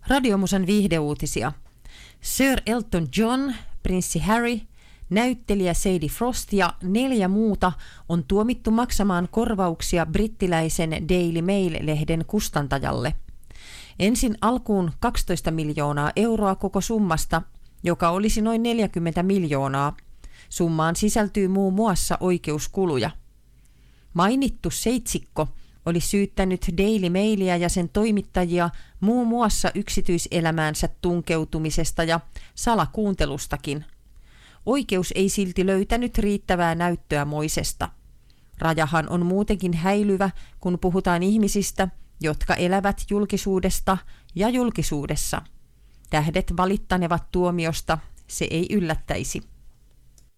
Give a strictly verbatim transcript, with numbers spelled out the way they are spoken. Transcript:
Radiomusan viihdeuutisia. Sir Elton John, prinssi Harry, näyttelijä Sadie Frost ja neljä muuta on tuomittu maksamaan korvauksia brittiläisen Daily Mail-lehden kustantajalle. Ensin alkuun kaksitoista miljoonaa euroa koko summasta, joka olisi noin neljäkymmentä miljoonaa. Summaan sisältyy muun muassa oikeuskuluja. Mainittu seitsikko oli syyttänyt Daily Mailia ja sen toimittajia muun muassa yksityiselämäänsä tunkeutumisesta ja salakuuntelustakin. Oikeus ei silti löytänyt riittävää näyttöä moisesta. Rajahan on muutenkin häilyvä, kun puhutaan ihmisistä, jotka elävät julkisuudesta ja julkisuudessa. Tähdet valittanevat tuomiosta, se ei yllättäisi.